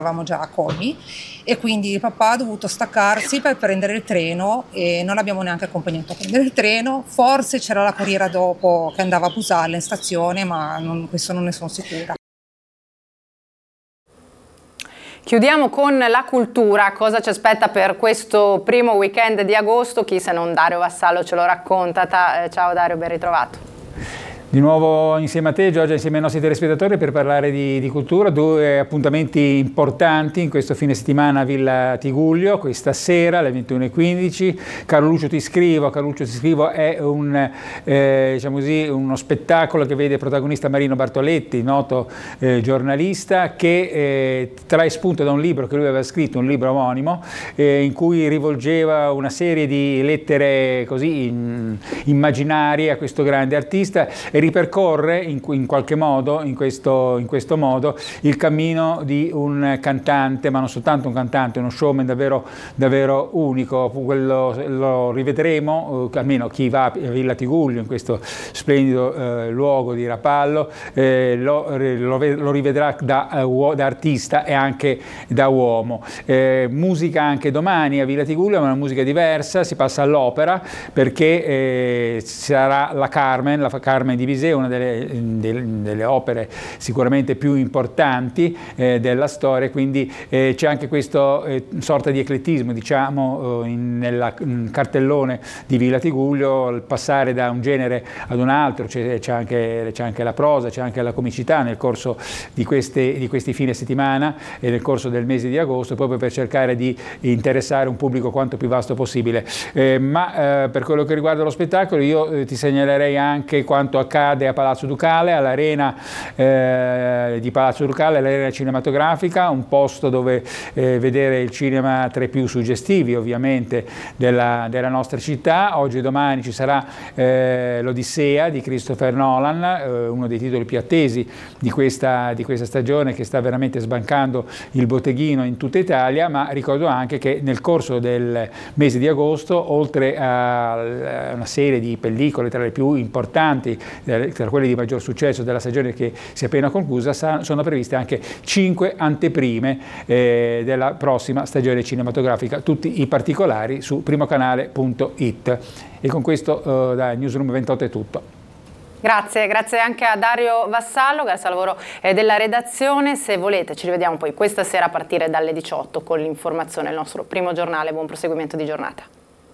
Eravamo già a Colmi e quindi il papà ha dovuto staccarsi per prendere il treno e non l'abbiamo neanche accompagnato a prendere il treno. Forse c'era la corriera dopo che andava a Pusalle in stazione, ma questo non ne sono sicura. Chiudiamo con la cultura. Cosa ci aspetta per questo primo weekend di agosto? Chi se non Dario Vassallo ce lo racconta. Ciao Dario, ben ritrovato. Di nuovo insieme a te, Giorgia, insieme ai nostri telespettatori per parlare di cultura. Due appuntamenti importanti in questo fine settimana a Villa Tigullio, questa sera alle 21:15. Caro Lucio ti scrivo è diciamo così, uno spettacolo che vede protagonista Marino Bartoletti, noto giornalista, che trae spunto da un libro che lui aveva scritto, un libro omonimo, in cui rivolgeva una serie di lettere così immaginarie a questo grande artista e ripercorre in qualche modo, in questo modo, il cammino di un cantante, ma non soltanto un cantante, uno showman davvero unico. Lo rivedremo, almeno chi va a Villa Tigullio, in questo splendido luogo di Rapallo, lo rivedrà da artista e anche da uomo. Musica anche domani a Villa Tigullio, ma una musica diversa, si passa all'opera perché sarà la Carmen di Bizet, una delle opere sicuramente più importanti della storia, quindi c'è anche questa sorta di eclettismo, diciamo, nel cartellone di Villa Tigullio, il passare da un genere ad un altro, c'è anche la prosa, c'è anche la comicità nel corso di questi fine settimana e nel corso del mese di agosto, proprio per cercare di interessare un pubblico quanto più vasto possibile. Ma per quello che riguarda lo spettacolo, io ti segnalerei anche quanto accade a Palazzo Ducale, all'arena di Palazzo Ducale, l'arena cinematografica, un posto dove vedere il cinema tra i più suggestivi ovviamente della nostra città. Oggi e domani ci sarà l'Odissea di Christopher Nolan, uno dei titoli più attesi di questa stagione, che sta veramente sbancando il botteghino in tutta Italia. Ma ricordo anche che nel corso del mese di agosto, oltre a una serie di pellicole tra le più importanti, tra quelle di maggior successo della stagione che si è appena conclusa, sono previste anche 5 anteprime della prossima stagione cinematografica, tutti i particolari su primocanale.it. E con questo da Newsroom 28 è tutto. Grazie anche a Dario Vassallo, grazie al lavoro della redazione. Se volete ci rivediamo poi questa sera a partire dalle 18 con l'informazione, il nostro primo giornale. Buon proseguimento di giornata.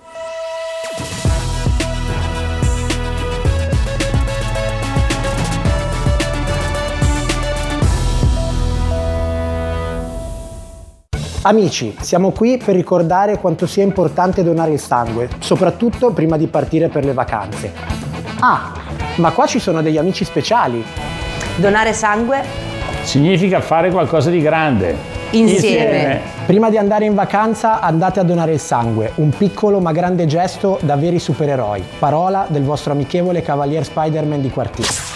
Amici, siamo qui per ricordare quanto sia importante donare il sangue, soprattutto prima di partire per le vacanze. Ah, ma qua ci sono degli amici speciali. Donare sangue significa fare qualcosa di grande. Insieme. Prima di andare in vacanza andate a donare il sangue, un piccolo ma grande gesto da veri supereroi. Parola del vostro amichevole Cavalier Spider-Man di quartiere.